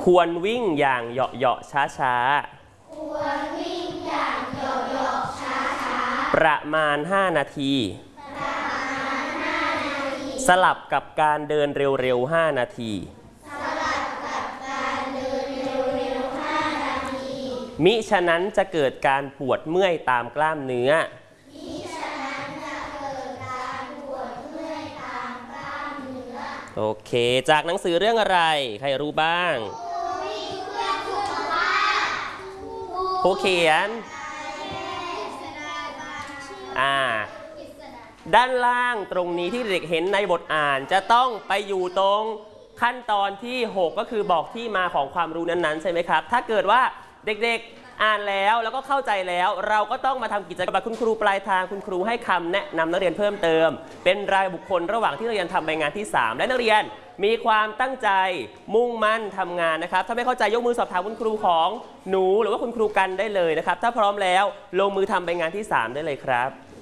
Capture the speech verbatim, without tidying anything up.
ควรวิ่งอย่างเหาะเหาะช้าช้าควรวิ่งอย่างเหาะเหาะช้าช้าประมาณห้านาทีประมาณห้านาทีสลับกับการเดินเร็วๆห้านาทีสลับกับการเดินเร็วๆห้านาทีมิฉะนั้นจะเกิดการปวดเมื่อยตามกล้ามเนื้อมิฉะนั้นจะเกิดการปวดเมื่อยตามกล้ามเนื้อโอเคจากหนังสือเรื่องอะไรใครรู้บ้างผู้เขียนอ่าด้านล่างตรงนี้ที่เด็กเห็นในบทอ่านจะต้องไปอยู่ตรงขั้นตอนที่หกก็คือบอกที่มาของความรู้นั้นๆใช่ไหมครับถ้าเกิดว่าเด็กๆอ่านแล้วแล้วก็เข้าใจแล้วเราก็ต้องมาทำกิจกรรมคุณครูปลายทางคุณครูให้คำแนะนำนักเรียนเพิ่มเติมเป็นรายบุคคลระหว่างที่นักเรียนทำใบงานที่สามและนักเรียนมีความตั้งใจมุ่งมั่นทำงานนะครับถ้าไม่เข้าใจยกมือสอบถามคุณครูของหนูหรือว่าคุณครูกันได้เลยนะครับถ้าพร้อมแล้วลงมือทำใบงานที่สามได้เลยครับ